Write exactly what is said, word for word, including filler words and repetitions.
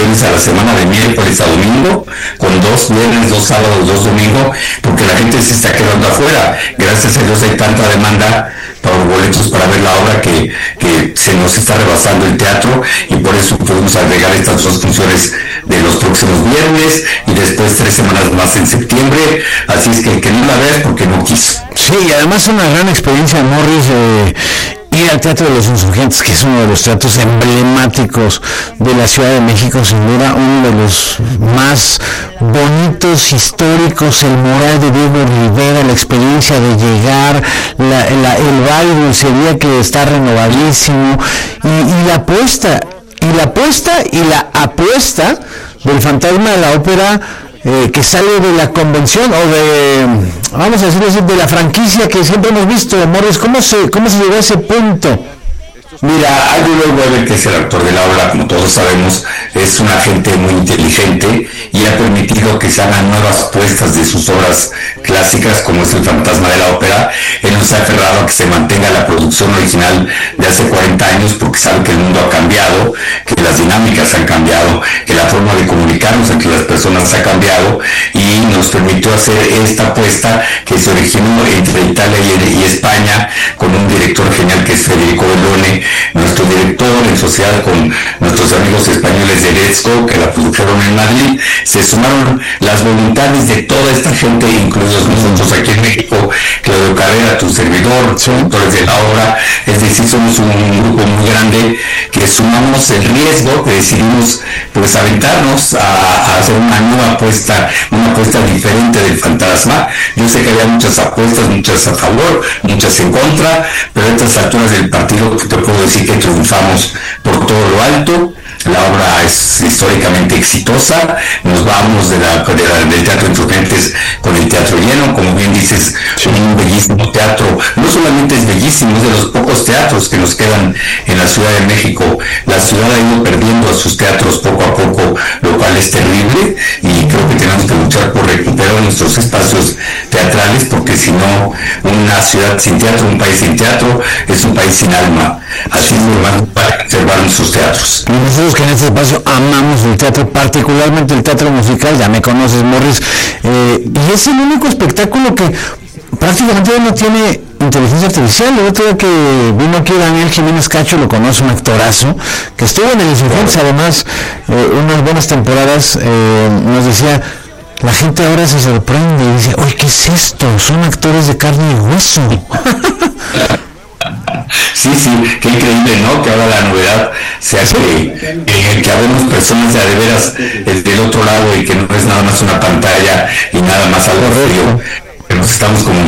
funciones a la semana de miércoles a domingo, con dos viernes, dos sábados, dos domingos, porque la gente se está quedando afuera. Gracias a Dios hay tanta demanda por boletos para ver la obra que, que se nos está rebasando el teatro, y por eso podemos agregar estas dos funciones de los próximos viernes y después tres semanas más en septiembre. Así es que el que no la vea es porque no quiso. Sí, y además una gran experiencia, Morris, eh, ir al Teatro de los Insurgentes, que es uno de los teatros emblemáticos de la Ciudad de México, sin duda uno de los más bonitos, históricos, el mural de Diego Rivera, la experiencia de llegar, la, la, el baile sería que está renovadísimo, y, y la apuesta, y la apuesta y la apuesta del Fantasma de la Ópera, Eh, que sale de la convención o de, vamos a decirlo así, de la franquicia que siempre hemos visto. Morris, ¿cómo se, cómo se llegó a ese punto? Mira, Álvaro Weber, que es el autor de la obra, como todos sabemos, es una gente muy inteligente y ha permitido que se hagan nuevas puestas de sus obras clásicas, como es El Fantasma de la Ópera. Él nos ha aferrado a que se mantenga la producción original de hace cuarenta años, porque sabe que el mundo ha cambiado, que las dinámicas han cambiado, que la forma de comunicarnos entre las personas ha cambiado, y nos permitió hacer esta apuesta que se originó entre Italia y, y España, con un director genial que es Federico Bellone, nuestro director, en sociedad con nuestros amigos españoles de Letsco, que la produjeron en Madrid. Se sumaron las voluntades de toda esta gente, incluidos nosotros aquí en México, Claudio Carrera, tu servidor, autores de la obra. Es decir, somos un, un grupo muy grande que sumamos el riesgo, que decidimos pues aventarnos a, a hacer una nueva apuesta, una apuesta diferente del fantasma. Yo sé que había muchas apuestas, muchas a favor, muchas en contra, pero a estas alturas del partido te puedo decir que triunfamos por todo lo alto. La obra es históricamente exitosa. Nos vamos de la, de la, del Teatro Insurgentes con el teatro lleno, como bien dices, un bellísimo teatro. No solamente es bellísimo, es de los pocos teatros que nos quedan en la Ciudad de México. La ciudad ha ido perdiendo a sus teatros poco a poco, lo cual es terrible, y creo que tenemos que luchar por recuperar nuestros espacios teatrales, porque si no, una ciudad sin teatro, un país sin teatro, es un país sin alma. Así es lo van a conservar nuestros teatros. Y nosotros que en este espacio amamos el teatro, particularmente el teatro musical, ya me conoces, Morris, eh, y es el único espectáculo que prácticamente no tiene inteligencia artificial. El otro día que vino aquí Daniel Jiménez Cacho, lo conoce, un actorazo, que estuvo en el Insurgentes, además, eh, unas buenas temporadas, eh, nos decía, la gente ahora se sorprende y dice, oye, ¿qué es esto? Son actores de carne y hueso. Sí, sí, qué increíble, ¿no? Que ahora la novedad sea que, que, que habemos personas de, de veras del otro lado, y que no es nada más una pantalla y nada más algo frío, que nos estamos comunicando.